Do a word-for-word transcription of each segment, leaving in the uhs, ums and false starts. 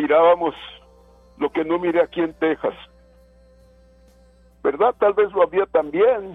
mirábamos lo que no miré aquí en Texas, ¿verdad? Tal vez lo había también,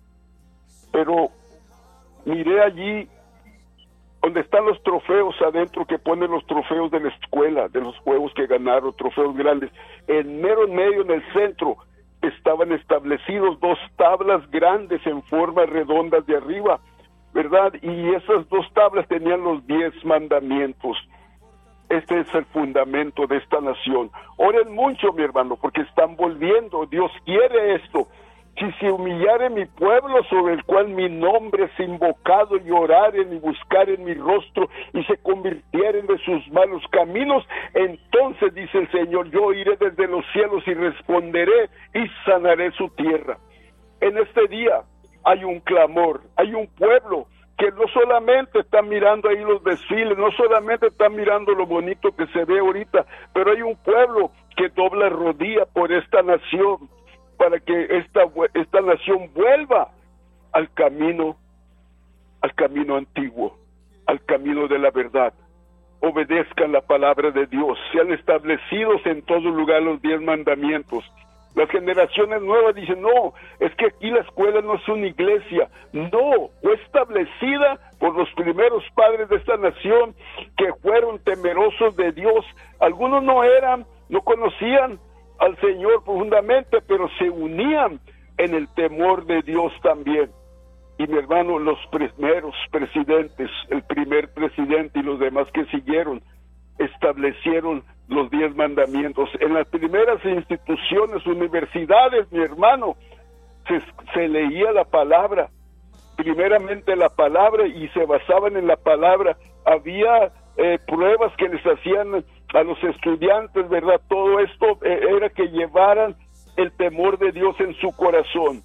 pero miré allí donde están los trofeos adentro, que ponen los trofeos de la escuela, de los juegos que ganaron, trofeos grandes. En mero en medio, en el centro, estaban establecidos dos tablas grandes en forma redonda de arriba, ¿verdad? Y esas dos tablas tenían los diez mandamientos. Este es el fundamento de esta nación. Oren mucho, mi hermano, porque están volviendo. Dios quiere esto. Si se humillare mi pueblo, sobre el cual mi nombre es invocado, y oraren y buscaren mi rostro, y se convirtieren de sus malos caminos, entonces, dice el Señor, yo iré desde los cielos y responderé y sanaré su tierra. En este día hay un clamor, hay un pueblo que no solamente está mirando ahí los desfiles, no solamente está mirando lo bonito que se ve ahorita, pero hay un pueblo que dobla rodilla por esta nación, para que esta, esta nación vuelva al camino, al camino antiguo, al camino de la verdad. Obedezcan la palabra de Dios, sean establecidos en todo lugar los diez mandamientos. Las generaciones nuevas dicen, no, es que aquí la escuela no es una iglesia. No, fue establecida por los primeros padres de esta nación, que fueron temerosos de Dios. Algunos no eran, no conocían al Señor profundamente, pero se unían en el temor de Dios también. Y mi hermano, los primeros presidentes, el primer presidente y los demás que siguieron, establecieron los diez mandamientos. En las primeras instituciones, universidades, mi hermano, se, se leía la palabra, primeramente la palabra, y se basaban en la palabra. Había eh, pruebas que les hacían a los estudiantes, ¿verdad? Todo esto eh, era que llevaran el temor de Dios en su corazón.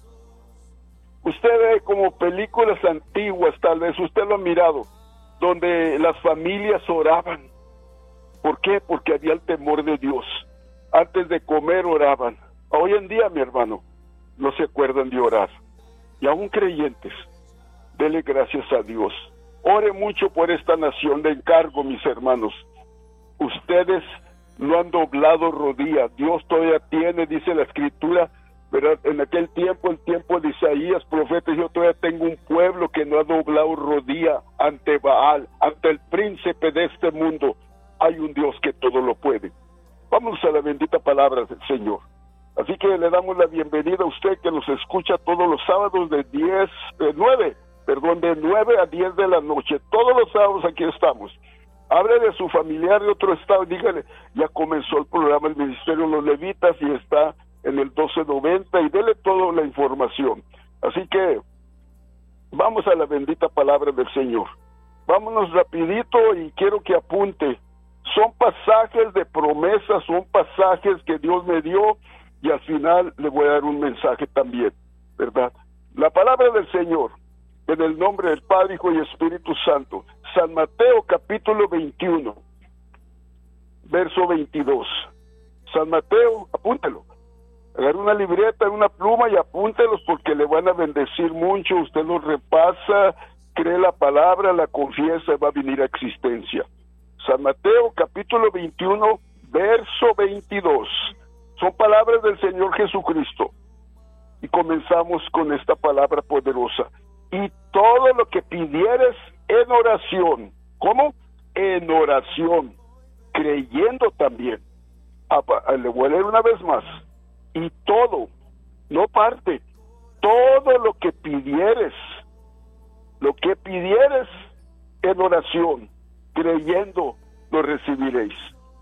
Usted ve como películas antiguas, tal vez usted lo ha mirado, donde las familias oraban. ¿Por qué? Porque había el temor de Dios. Antes de comer oraban. Hoy en día, mi hermano, no se acuerdan de orar. Y aún creyentes, dele gracias a Dios. Ore mucho por esta nación, de encargo, mis hermanos. Ustedes no han doblado rodillas. Dios todavía tiene, dice la Escritura, ¿verdad? En aquel tiempo, el tiempo de Isaías, profeta, yo todavía tengo un pueblo que no ha doblado rodilla ante Baal, ante el príncipe de este mundo. Hay un Dios que todo lo puede. Vamos a la bendita palabra del Señor. Así que le damos la bienvenida a usted que nos escucha todos los sábados de diez, de nueve, perdón, de nueve a diez de la noche. Todos los sábados aquí estamos. Hable de su familiar de otro estado, dígale, ya comenzó el programa El Ministerio de los Levitas y está en el doce noventa, y dele toda la información. Así que vamos a la bendita palabra del Señor. Vámonos rapidito y quiero que apunte. Son pasajes de promesas, son pasajes que Dios me dio, y al final le voy a dar un mensaje también, ¿verdad? La palabra del Señor, en el nombre del Padre, Hijo y Espíritu Santo. San Mateo capítulo veintiuno, verso veintidós. San Mateo, apúntelo. Agarre una libreta, una pluma y apúntelos, porque le van a bendecir mucho. Usted los repasa, cree la palabra, la confiesa y va a venir a existencia. San Mateo capítulo veintiuno, verso veintidós. Son palabras del Señor Jesucristo. Y comenzamos con esta palabra poderosa. Y todo lo que pidieres en oración. ¿Cómo? En oración. Creyendo también. Ah, le voy a leer una vez más. Y todo, no parte, todo lo que pidieres, lo que pidieres en oración, creyendo, lo recibiréis.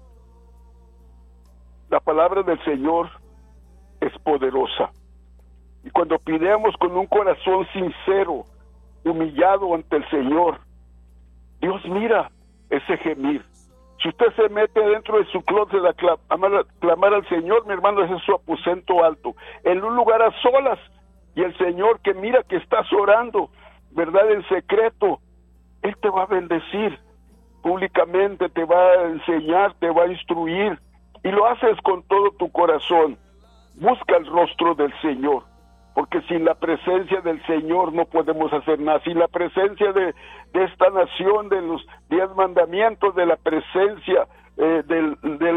La palabra del Señor es poderosa. Y cuando pidemos con un corazón sincero, humillado ante el Señor, Dios mira ese gemir. Si usted se mete dentro de su closet a clamar, clamar al Señor, mi hermano, ese es su aposento alto, en un lugar a solas, y el Señor que mira que estás orando, ¿verdad?, en secreto, Él te va a bendecir públicamente, te va a enseñar, te va a instruir, y lo haces con todo tu corazón. Busca el rostro del Señor, porque sin la presencia del Señor no podemos hacer nada. Sin la presencia de, de esta nación, de los diez mandamientos, de la presencia eh, de, de la oración,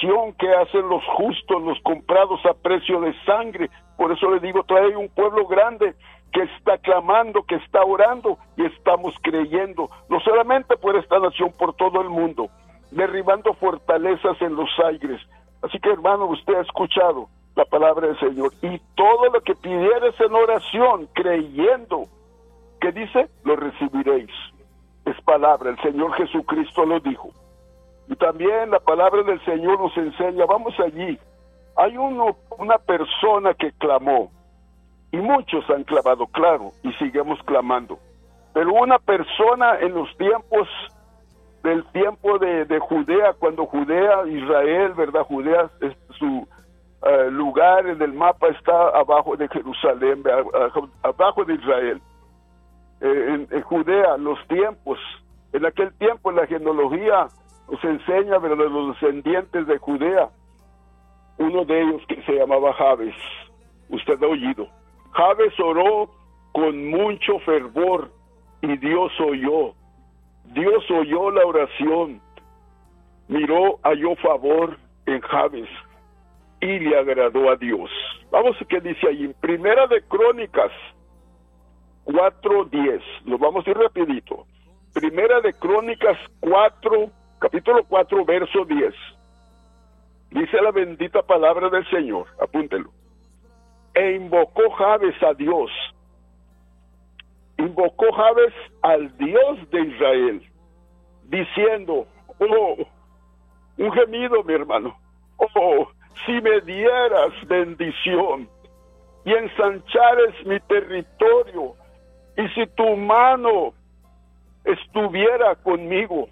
oración que hacen los justos, los comprados a precio de sangre. Por eso le digo, trae un pueblo grande que está clamando, que está orando, y estamos creyendo, no solamente por esta nación, por todo el mundo, derribando fortalezas en los aires. Así que, hermano, usted ha escuchado la palabra del Señor, y todo lo que pidieres en oración, creyendo, ¿qué dice? Lo recibiréis. Es palabra, el Señor Jesucristo lo dijo. Y también la palabra del Señor nos enseña, vamos allí, hay uno, una persona que clamó, y muchos han clamado, claro, y seguimos clamando, pero una persona en los tiempos, del tiempo de, de Judea, cuando Judea, Israel, ¿verdad? Judea, es su uh, lugar en el mapa está abajo de Jerusalén, abajo de Israel. Eh, en, en Judea, los tiempos, en aquel tiempo, en la genealogía, nos enseña, ¿verdad?, los descendientes de Judea, uno de ellos que se llamaba Jabes, usted ha oído. Jabes oró con mucho fervor y Dios oyó. Dios oyó la oración, miró, halló favor en Jabes y le agradó a Dios. Vamos a qué dice ahí, en Primera de Crónicas cuatro diez, lo vamos a ir rapidito. Primera de Crónicas cuatro, capítulo cuatro, verso diez. Dice la bendita palabra del Señor, apúntelo. E invocó Jabes a Dios. Invocó Jabes al Dios de Israel, diciendo, oh, un gemido, mi hermano, oh, si me dieras bendición y ensanchares mi territorio, y si tu mano estuviera conmigo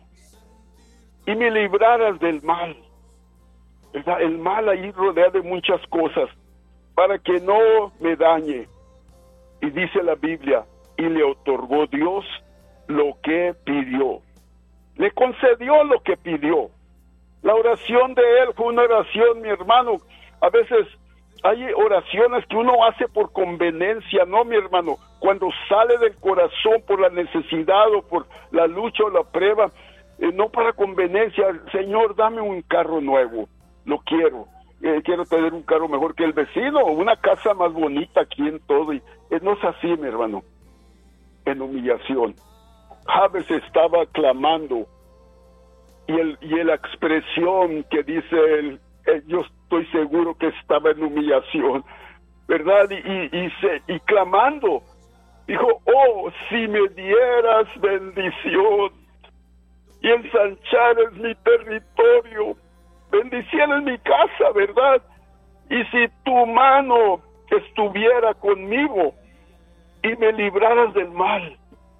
y me libraras del mal. ¿Verdad? El mal ahí rodea de muchas cosas, para que no me dañe. Y dice la Biblia, y le otorgó Dios lo que pidió. Le concedió lo que pidió. La oración de él fue una oración, mi hermano. A veces hay oraciones que uno hace por conveniencia, ¿no, mi hermano? Cuando sale del corazón por la necesidad o por la lucha o la prueba, eh, no para conveniencia. Señor, dame un carro nuevo, lo quiero. Eh, quiero tener un carro mejor que el vecino, una casa más bonita aquí en todo. Y eh, no es así, mi hermano. En humillación. Jabes estaba clamando, y, el, y la expresión que dice él, eh, yo estoy seguro que estaba en humillación, ¿verdad? Y, y, y, se, y clamando, dijo, oh, si me dieras bendición y ensanchares mi territorio, bendicieras mi casa, ¿verdad? Y si tu mano estuviera conmigo y me libraras del mal,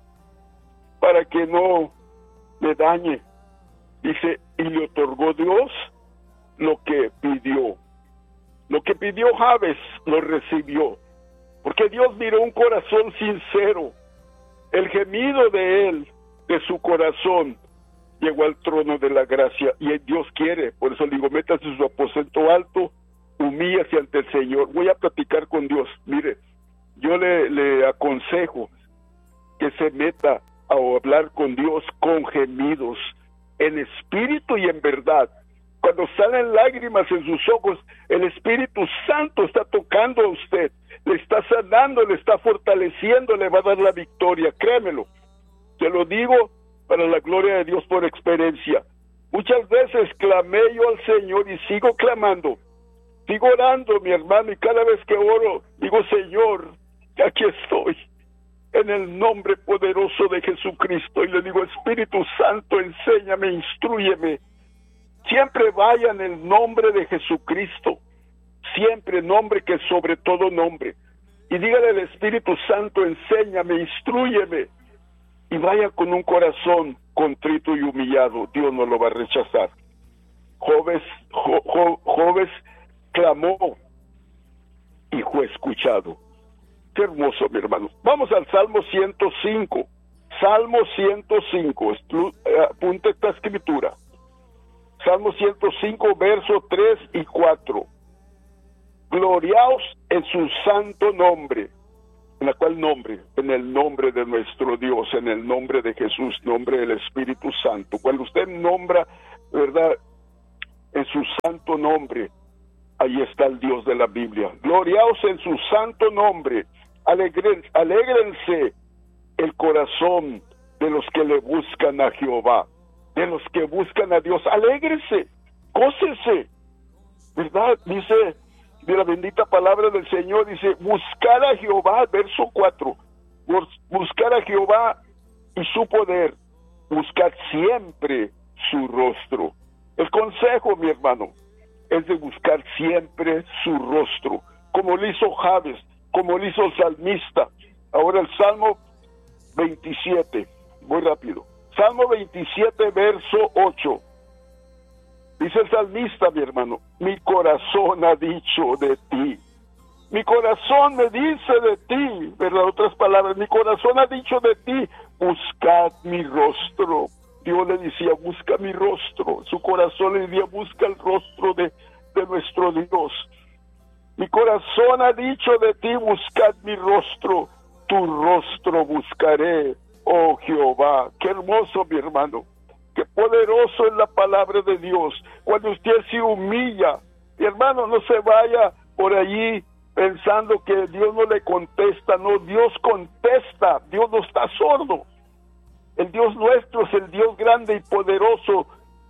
para que no me dañe. Dice, y le otorgó Dios lo que pidió. Lo que pidió Jabes lo recibió, porque Dios miró un corazón sincero. El gemido de él, de su corazón, llegó al trono de la gracia, y Dios quiere. Por eso le digo, métase en su aposento alto, humíllase ante el Señor. Voy a platicar con Dios. Mire, yo le, le aconsejo que se meta a hablar con Dios con gemidos, en espíritu y en verdad. Cuando salen lágrimas en sus ojos, el Espíritu Santo está tocando a usted, le está sanando, le está fortaleciendo, le va a dar la victoria, créemelo. Te lo digo para la gloria de Dios por experiencia. Muchas veces clamé yo al Señor y sigo clamando, sigo orando, mi hermano, y cada vez que oro, digo, Señor, aquí estoy, en el nombre poderoso de Jesucristo, y le digo, Espíritu Santo, enséñame, instrúyeme. Siempre vaya en el nombre de Jesucristo, siempre, nombre que sobre todo nombre, y dígale al Espíritu Santo, enséñame, instrúyeme, y vaya con un corazón contrito y humillado. Dios no lo va a rechazar. Jabes, jo, jo, Jabes clamó y fue escuchado. Qué hermoso, mi hermano. Vamos al Salmo ciento cinco. Salmo ciento cinco. Apunta esta escritura. Salmo ciento cinco, versos tres y cuatro. Gloriaos en su santo nombre. ¿En la cual nombre? En el nombre de nuestro Dios, en el nombre de Jesús, nombre del Espíritu Santo. Cuando usted nombra, ¿verdad?, en su santo nombre. Ahí está el Dios de la Biblia. Gloriaos en su santo nombre. Alegren, alégrense el corazón de los que le buscan a Jehová, de los que buscan a Dios. Alégrense, gócense, ¿verdad? Dice, de la bendita palabra del Señor, dice, buscar a Jehová, verso cuatro, buscar a Jehová y su poder, buscar siempre su rostro. El consejo, mi hermano, es de buscar siempre su rostro, como lo hizo Jabes, como lo hizo el salmista. Ahora el Salmo veintisiete, muy rápido. Salmo veintisiete, verso ocho. Dice el salmista, mi hermano, mi corazón ha dicho de ti. Mi corazón me dice de ti, ¿verdad? Otras palabras, mi corazón ha dicho de ti, buscad mi rostro. Dios le decía, busca mi rostro. Su corazón le decía, busca el rostro de, de nuestro Dios. Mi corazón ha dicho de ti, buscad mi rostro. Tu rostro buscaré, oh Jehová. Qué hermoso, mi hermano. Qué poderoso es la palabra de Dios. Cuando usted se humilla, mi hermano, no se vaya por allí pensando que Dios no le contesta. No, Dios contesta. Dios no está sordo. El Dios nuestro es el Dios grande y poderoso,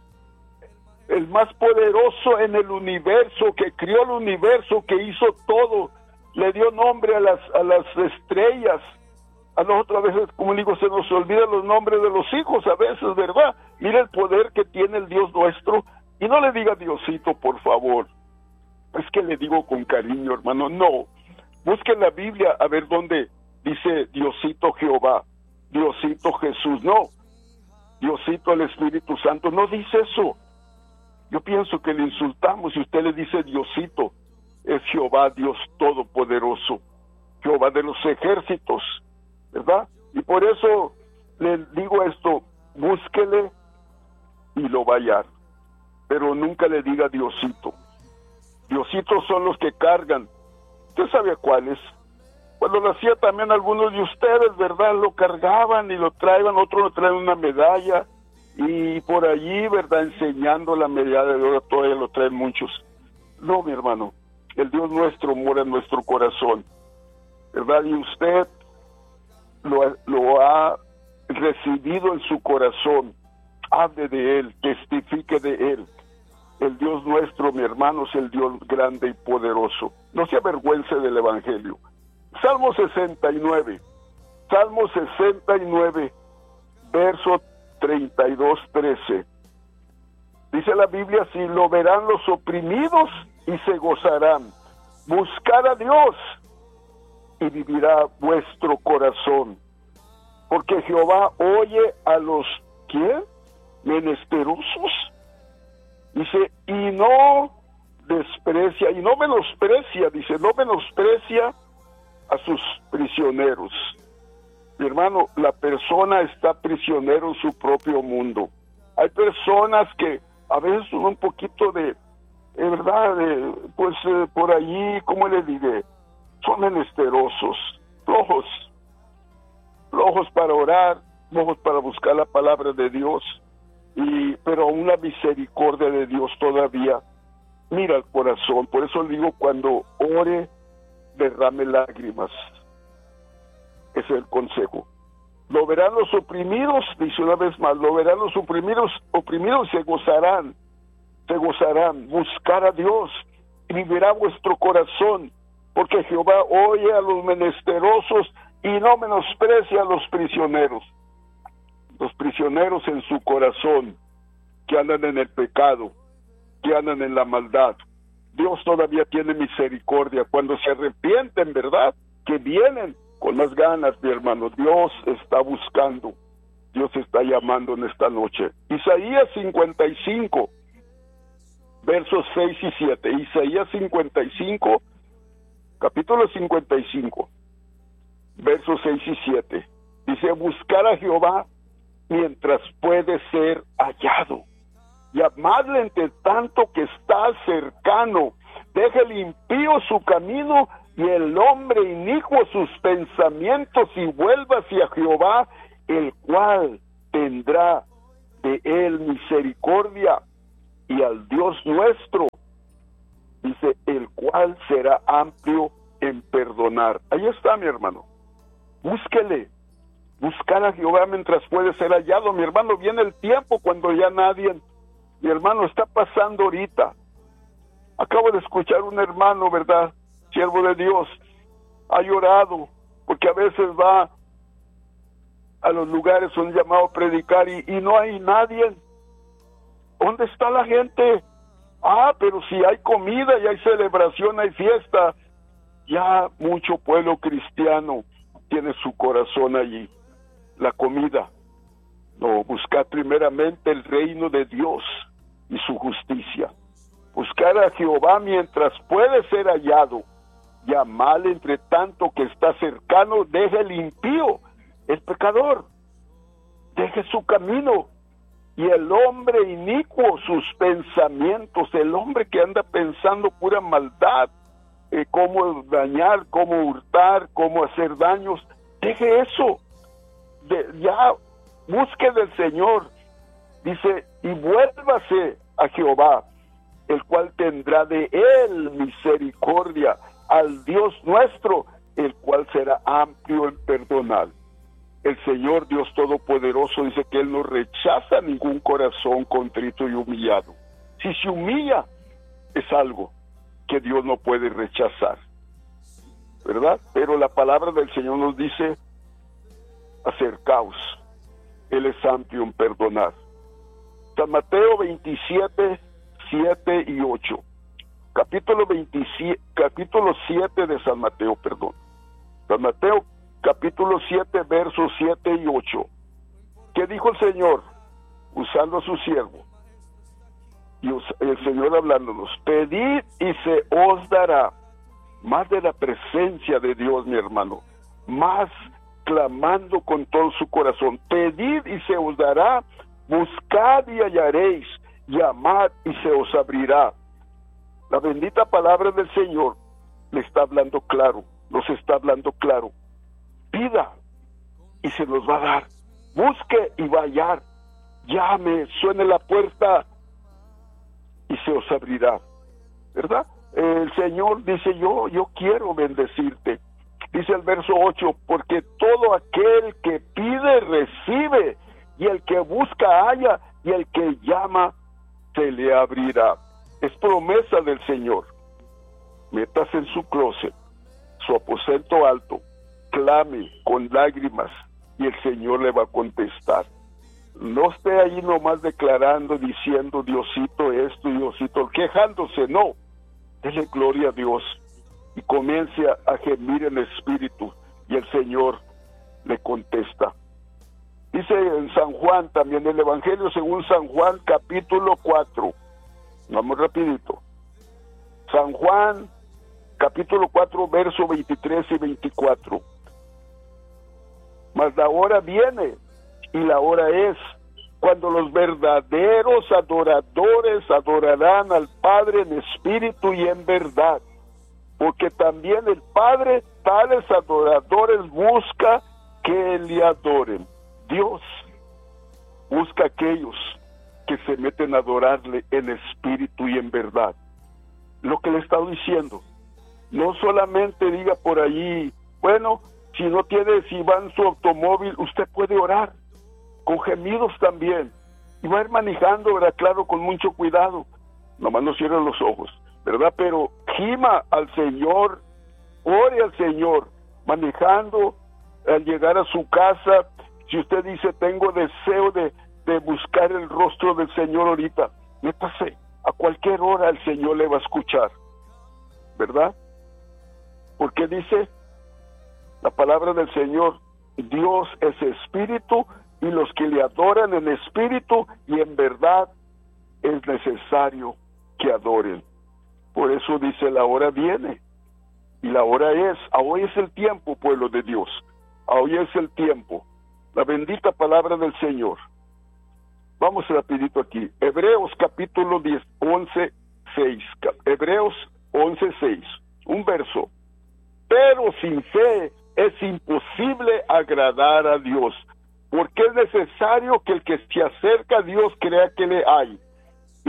el más poderoso en el universo, que crió el universo, que hizo todo, le dio nombre a las, a las estrellas. A nosotros a veces, como digo, se nos olvidan los nombres de los hijos a veces, ¿verdad? Mira el poder que tiene el Dios nuestro, y no le diga Diosito, por favor. Es que le digo con cariño, hermano, no. Busque en la Biblia a ver dónde dice Diosito Jehová, Diosito Jesús, no. Diosito el Espíritu Santo, no dice eso. Yo pienso que le insultamos si usted le dice Diosito. Es Jehová, Dios Todopoderoso, Jehová de los ejércitos, ¿verdad? Y por eso le digo esto, búsquele y lo va a hallar, pero nunca le diga Diosito. Diositos son los que cargan. ¿Usted sabe cuáles? Cuando lo hacía también algunos de ustedes, ¿verdad? Lo cargaban y lo traían, otros lo traen una medalla, y por allí, ¿verdad? Enseñando la medalla de oro, todavía lo traen muchos. No, mi hermano, el Dios nuestro mora en nuestro corazón, ¿verdad? Y usted lo, lo ha recibido en su corazón. Hable de Él, testifique de Él. El Dios nuestro, mi hermano, es el Dios grande y poderoso. No se avergüence del Evangelio. Salmo sesenta y nueve, Salmo sesenta y nueve, verso treinta y dos, trece. Dice la Biblia, si lo verán los oprimidos y se gozarán. Buscar a Dios y vivirá vuestro corazón. Porque Jehová oye a los, ¿qué? Menesterosos. Dice, y no desprecia, y no menosprecia, dice, no menosprecia a sus prisioneros. Mi hermano, la persona está prisionero en su propio mundo. Hay personas que a veces son un poquito de, de verdad, de, pues eh, por allí, ¿cómo le diré? Son menesterosos, flojos, flojos para orar, flojos para buscar la palabra de Dios, y pero aún la misericordia de Dios todavía mira el corazón. Por eso le digo, cuando ore, derrame lágrimas. Ese es el consejo. Lo verán los oprimidos, dice una vez más, lo verán los oprimidos, oprimidos se gozarán, se gozarán. Buscar a Dios y vivirá vuestro corazón, porque Jehová oye a los menesterosos y no menosprecia a los prisioneros. Los prisioneros en su corazón, que andan en el pecado, que andan en la maldad. Dios todavía tiene misericordia cuando se arrepienten, ¿verdad? Que vienen con las ganas, mi hermano. Dios está buscando, Dios está llamando en esta noche. Isaías cincuenta y cinco, versos seis y siete. Isaías cincuenta y cinco, capítulo cincuenta y cinco, versos seis y siete. Dice, buscar a Jehová mientras puede ser hallado. Llamadle entre tanto que está cercano. Deja el impío su camino y el hombre inicuo sus pensamientos, y vuelva hacia Jehová, el cual tendrá de él misericordia y al Dios nuestro, dice, el cual será amplio en perdonar. Ahí está, mi hermano. Búsquele. Buscar a Jehová mientras puede ser hallado. Mi hermano, viene el tiempo cuando ya nadie... Mi hermano, está pasando ahorita. Acabo de escuchar un hermano, ¿verdad? Siervo de Dios. Ha llorado porque a veces va a los lugares donde es llamado a predicar y, y no hay nadie. ¿Dónde está la gente? Ah, pero si hay comida y hay celebración, hay fiesta. Ya mucho pueblo cristiano tiene su corazón allí. La comida. No, buscar primeramente el reino de Dios y su justicia. Buscar a Jehová mientras puede ser hallado. Llamar entre tanto que está cercano. Deje el impío, el pecador. Deje su camino. Y el hombre inicuo sus pensamientos. El hombre que anda pensando pura maldad. Eh, cómo dañar, cómo hurtar, cómo hacer daños. Deje eso. De, ya busque del Señor. Dice, y vuélvase a Jehová, el cual tendrá de él misericordia, al Dios nuestro, el cual será amplio en perdonar. El Señor Dios Todopoderoso dice que Él no rechaza ningún corazón contrito y humillado. Si se humilla, es algo que Dios no puede rechazar, ¿verdad? Pero la palabra del Señor nos dice, acercaos, Él es amplio en perdonar. San Mateo veintisiete, siete y ocho. Capítulo veintisiete, capítulo siete de San Mateo, perdón. San Mateo, capítulo siete, versos siete y ocho. ¿Qué dijo el Señor? Usando a su siervo. Y el Señor hablándonos. Pedid y se os dará. Más de la presencia de Dios, mi hermano. Más clamando con todo su corazón. Pedid y se os dará. Buscad y hallaréis, llamad y se os abrirá. La bendita palabra del Señor le está hablando claro, nos está hablando claro. Pida y se nos va a dar. Busque y va a hallar. Llame, suene la puerta y se os abrirá. ¿Verdad? El Señor dice, yo, yo quiero bendecirte. Dice el verso ocho, porque todo aquel que pide, recibe. Y el que busca halla, y el que llama se le abrirá. Es promesa del Señor. Métase en su closet, su aposento alto, clame con lágrimas, y el Señor le va a contestar. No esté ahí nomás declarando, diciendo, Diosito esto, Diosito, quejándose, no. Dele gloria a Dios, y comience a, a gemir en espíritu, y el Señor le contesta. Dice en San Juan, también el Evangelio según San Juan, capítulo cuatro. Vamos rapidito. San Juan, capítulo cuatro, verso veintitrés y veinticuatro. Mas la hora viene, y la hora es, cuando los verdaderos adoradores adorarán al Padre en espíritu y en verdad. Porque también el Padre, tales adoradores, busca que le adoren. Dios busca a aquellos que se meten a adorarle en espíritu y en verdad. Lo que le he estado diciendo, no solamente diga por allí, bueno, si no tiene, si va en su automóvil, usted puede orar, con gemidos también, y va a ir manejando, ¿verdad? Claro, con mucho cuidado, nomás no cierre los ojos, ¿verdad? Pero gima al Señor, ore al Señor, manejando, al llegar a su casa. Si usted dice, tengo deseo de, de buscar el rostro del Señor ahorita, métase, a cualquier hora el Señor le va a escuchar, ¿verdad? Porque dice la palabra del Señor, Dios es espíritu, y los que le adoran en espíritu y en verdad es necesario que adoren. Por eso dice, la hora viene, y la hora es, hoy es el tiempo, pueblo de Dios, hoy es el tiempo. La bendita palabra del Señor. Vamos rapidito aquí. Hebreos capítulo diez, once, seis. Hebreos once, seis. Un verso. Pero sin fe es imposible agradar a Dios, porque es necesario que el que se acerca a Dios crea que le hay, y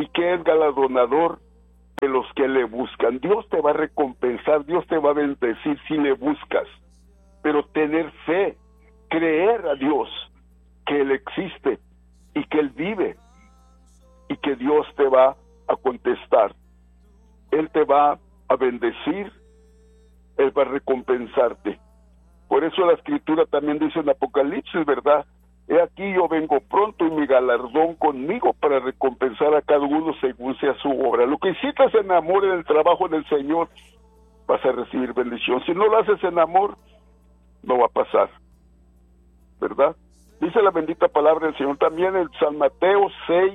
y que es galardonador de los que le buscan. Dios te va a recompensar, Dios te va a bendecir si le buscas, pero tener fe, creer a Dios que Él existe y que Él vive y que Dios te va a contestar. Él te va a bendecir, Él va a recompensarte. Por eso la Escritura también dice en Apocalipsis, ¿verdad? He aquí yo vengo pronto y mi galardón conmigo para recompensar a cada uno según sea su obra. Lo que hiciste en amor en el trabajo del Señor, vas a recibir bendición. Si no lo haces en amor, no va a pasar, ¿verdad? Dice la bendita palabra del Señor también en San Mateo seis,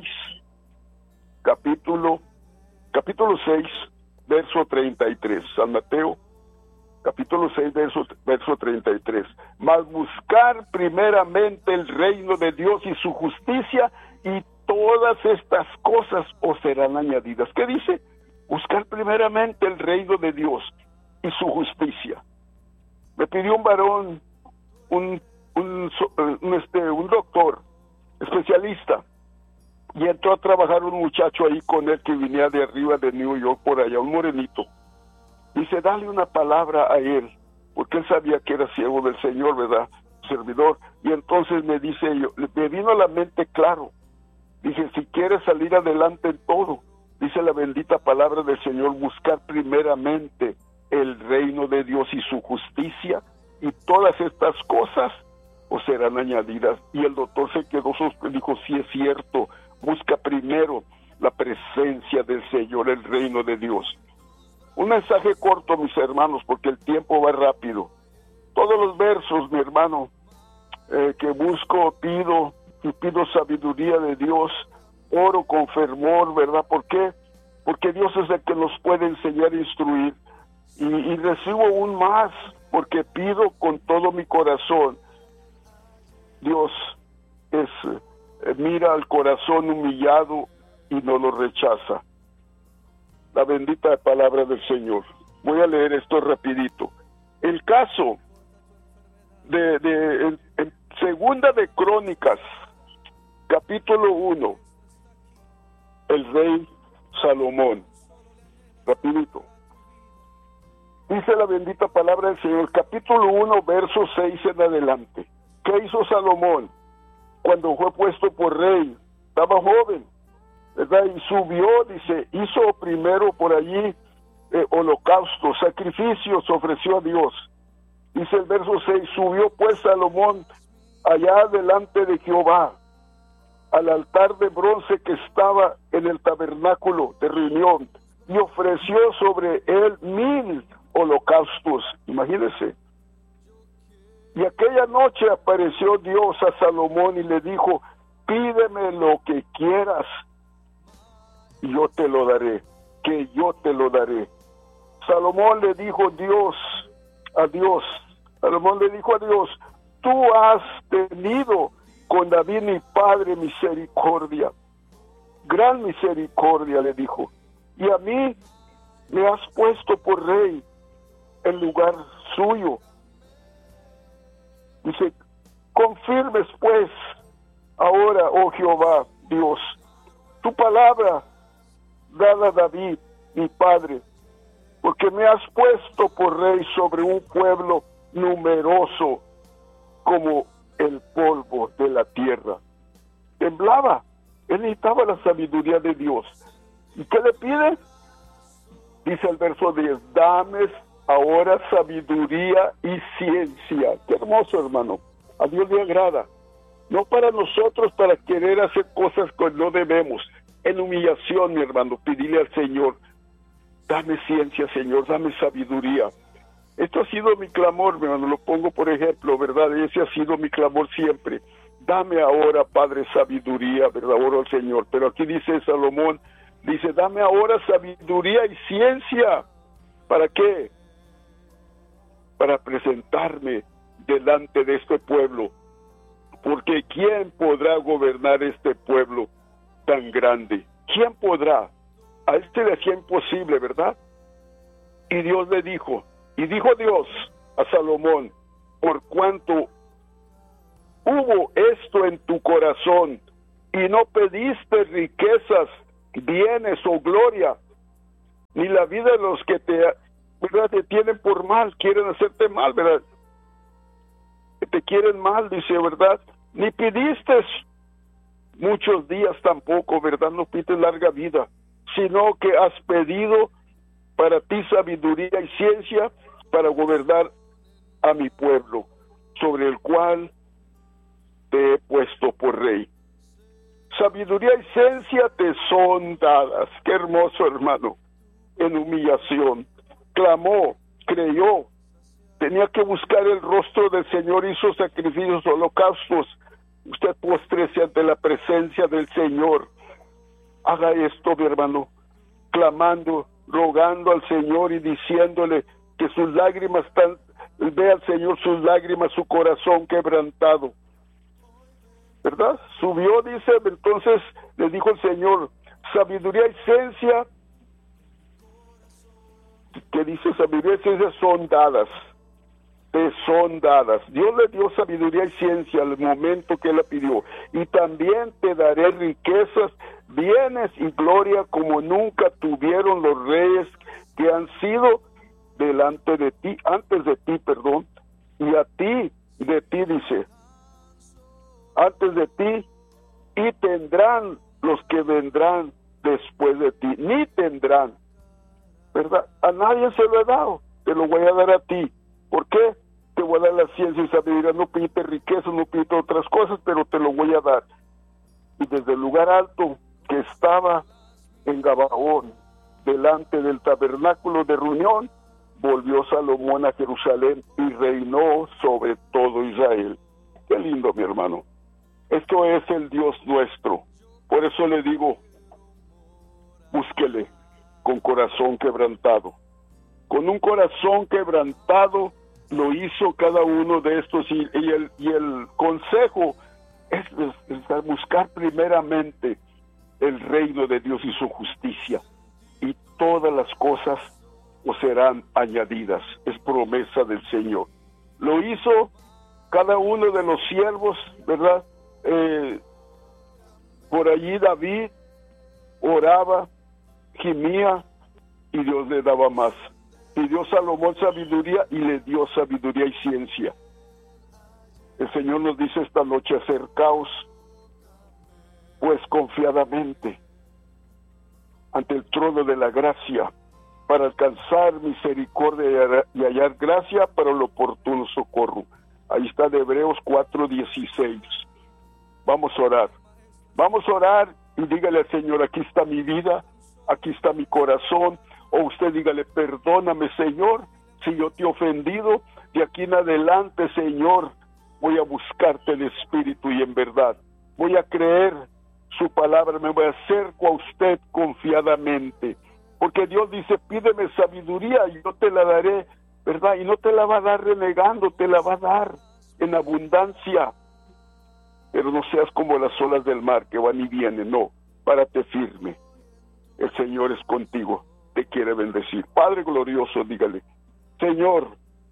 capítulo, capítulo seis, verso treinta y tres. San Mateo capítulo seis, verso, verso treinta y tres. Mas buscar primeramente el reino de Dios y su justicia, y todas estas cosas os serán añadidas. ¿Qué dice? Buscar primeramente el reino de Dios y su justicia. Me pidió un varón, un, un, un, este, un doctor, especialista, y entró a trabajar un muchacho ahí con él que venía de arriba de New York, por allá, un morenito. Dice, dale una palabra a él, porque él sabía que era siervo del Señor, ¿verdad? Servidor. Y entonces me dice, yo, me vino a la mente claro. Dice, si quieres salir adelante en todo, dice la bendita palabra del Señor, buscar primeramente el reino de Dios y su justicia, y todas estas cosas os serán añadidas. Y el doctor se quedó sorprendido, dijo, sí es cierto, busca primero la presencia del Señor, el reino de Dios. Un mensaje corto, mis hermanos, porque el tiempo va rápido. Todos los versos, mi hermano, eh, que busco, pido, y pido sabiduría de Dios, oro con fervor, ¿verdad? ¿Por qué? Porque Dios es el que nos puede enseñar e instruir. Y, y recibo aún más, porque pido con todo mi corazón. Dios es, eh, mira al corazón humillado y no lo rechaza. La bendita palabra del Señor. Voy a leer esto rapidito. El caso de, de en, en Segunda de Crónicas, capítulo uno, el rey Salomón. Rapidito. Dice la bendita palabra del Señor, capítulo uno, verso seis en adelante. ¿Qué hizo Salomón cuando fue puesto por rey? Estaba joven, ¿verdad? Y subió, dice, hizo primero por allí eh, holocaustos, sacrificios, ofreció a Dios. Dice el verso seis, subió pues Salomón allá delante de Jehová, al altar de bronce que estaba en el tabernáculo de reunión, y ofreció sobre él mil holocaustos. Imagínense. Y aquella noche apareció Dios a Salomón y le dijo, pídeme lo que quieras, y yo te lo daré, que yo te lo daré. Salomón le dijo Dios, a Dios, Salomón le dijo a Dios, tú has tenido con David mi padre misericordia, gran misericordia, le dijo, y a mí me has puesto por rey en lugar suyo. Dice, confirmes pues ahora, oh Jehová, Dios, tu palabra dada a David, mi padre, porque me has puesto por rey sobre un pueblo numeroso como el polvo de la tierra. Temblaba, él necesitaba la sabiduría de Dios. ¿Y qué le pide? Dice el verso diez, dame ahora sabiduría y ciencia. Qué hermoso, hermano. A Dios le agrada. No para nosotros, para querer hacer cosas que no debemos. En humillación, mi hermano, pedirle al Señor, dame ciencia, Señor, dame sabiduría. Esto ha sido mi clamor, mi hermano, lo pongo por ejemplo, ¿verdad? Ese ha sido mi clamor siempre. Dame ahora, Padre, sabiduría, ¿verdad? Oro al Señor. Pero aquí dice Salomón, dice, dame ahora sabiduría y ciencia. ¿Para qué? Para presentarme delante de este pueblo. Porque ¿quién podrá gobernar este pueblo tan grande? ¿Quién podrá? A este le hacía imposible, ¿verdad? Y Dios le dijo, y dijo Dios a Salomón, por cuanto hubo esto en tu corazón, y no pediste riquezas bienes o gloria, ni la vida de los que te, ¿verdad?, te tienen por mal, quieren hacerte mal, ¿verdad? Que te quieren mal, dice, ¿verdad? Ni pidiste muchos días tampoco, ¿verdad? No pides larga vida, sino que has pedido para ti sabiduría y ciencia para gobernar a mi pueblo, sobre el cual te he puesto por rey. Sabiduría y ciencia te son dadas. Qué hermoso, hermano. En humillación clamó, creyó, tenía que buscar el rostro del Señor, hizo sacrificios, holocaustos. Usted póstrese ante la presencia del Señor. Haga esto, mi hermano, clamando, rogando al Señor y diciéndole que sus lágrimas están, ve al Señor sus lágrimas, su corazón quebrantado, ¿verdad? Subió, dice, entonces le dijo el Señor, sabiduría y ciencia, que dice sabiduría y ciencia son dadas, te son dadas. Dios le dio sabiduría y ciencia al momento que la pidió, y también te daré riquezas, bienes y gloria como nunca tuvieron los reyes que han sido delante de ti, antes de ti, perdón, y a ti, de ti, dice, antes de ti, y tendrán los que vendrán después de ti, ni tendrán, ¿verdad? A nadie se lo he dado, te lo voy a dar a ti. ¿Por qué? Te voy a dar la ciencia y sabiduría, no pidiste riqueza, no pidiste otras cosas, pero te lo voy a dar. Y desde el lugar alto que estaba en Gabaón, delante del tabernáculo de reunión, volvió Salomón a Jerusalén y reinó sobre todo Israel. Qué lindo, mi hermano. Esto es el Dios nuestro. Por eso le digo, búsquele con corazón quebrantado. Con un corazón quebrantado lo hizo cada uno de estos, y, y, el, y el consejo es, es, es buscar primeramente el reino de Dios y su justicia, y todas las cosas os serán añadidas. Es promesa del Señor. Lo hizo cada uno de los siervos, ¿verdad? Eh, por allí David oraba, gemía, y Dios le daba más. Pidió Salomón sabiduría y le dio sabiduría y ciencia. El Señor nos dice esta noche, acercaos pues confiadamente ante el trono de la gracia, para alcanzar misericordia y hallar gracia para el oportuno socorro. Ahí está de Hebreos cuatro dieciséis. Vamos a orar. Vamos a orar y dígale al Señor, aquí está mi vida, aquí está mi corazón. O usted dígale, perdóname, Señor, si yo te he ofendido. De aquí en adelante, Señor, voy a buscarte en espíritu y en verdad. Voy a creer su palabra, me voy a acerco a usted confiadamente. Porque Dios dice, pídeme sabiduría y yo te la daré, ¿verdad? Y no te la va a dar renegando, te la va a dar en abundancia. Pero no seas como las olas del mar que van y vienen, no, párate firme. El Señor es contigo, te quiere bendecir. Padre glorioso, dígale, Señor,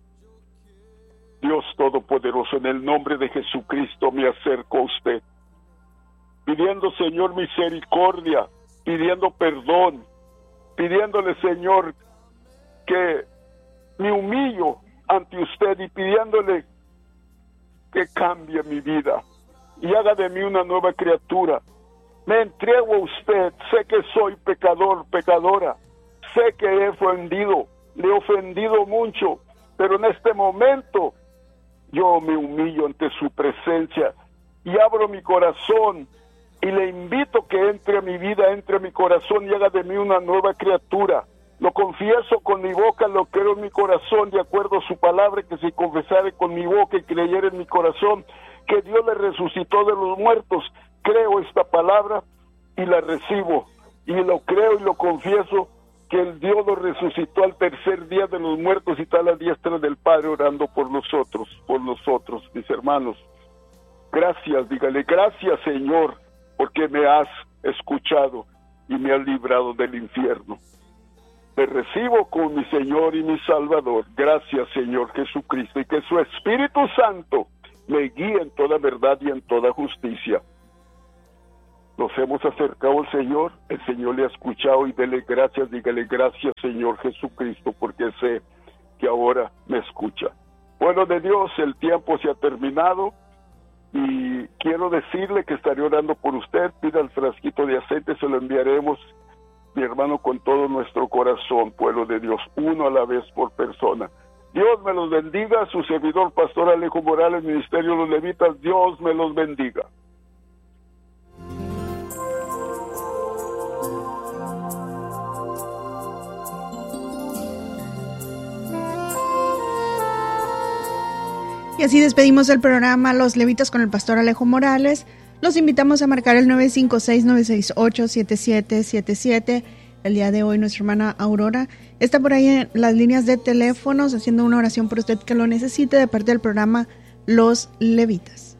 Dios Todopoderoso, en el nombre de Jesucristo me acerco a usted, pidiendo, Señor, misericordia, pidiendo perdón, pidiéndole, Señor, que me humillo ante usted y pidiéndole que cambie mi vida y haga de mí una nueva criatura. Me entrego a usted, sé que soy pecador, pecadora, sé que he ofendido, le he ofendido mucho, pero en este momento yo me humillo ante su presencia y abro mi corazón y le invito que entre a mi vida, entre a mi corazón y haga de mí una nueva criatura. Lo confieso con mi boca, lo creo en mi corazón, de acuerdo a su palabra, que si confesare con mi boca y creyere en mi corazón que Dios le resucitó de los muertos, creo esta palabra y la recibo, y lo creo y lo confieso, que el Dios lo resucitó al tercer día de los muertos y está a la diestra del Padre orando por nosotros, por nosotros, mis hermanos. Gracias, dígale, gracias, Señor, porque me has escuchado y me has librado del infierno. Te recibo como mi Señor y mi Salvador. Gracias, Señor Jesucristo, y que su Espíritu Santo me guíe en toda verdad y en toda justicia. Nos hemos acercado al Señor, el Señor le ha escuchado y dele gracias, dígale gracias Señor Jesucristo, porque sé que ahora me escucha. Bueno, de Dios, el tiempo se ha terminado y quiero decirle que estaré orando por usted. Pida el frasquito de aceite, se lo enviaremos, mi hermano, con todo nuestro corazón, pueblo de Dios, uno a la vez por persona. Dios me los bendiga, su servidor Pastor Alejo Morales, Ministerio de los Levitas, Dios me los bendiga. Y así despedimos el programa Los Levitas con el Pastor Alejo Morales. Los invitamos a marcar el nueve cinco seis, nueve seis ocho, siete siete siete siete. El día de hoy nuestra hermana Aurora está por ahí en las líneas de teléfonos haciendo una oración por usted que lo necesite de parte del programa Los Levitas.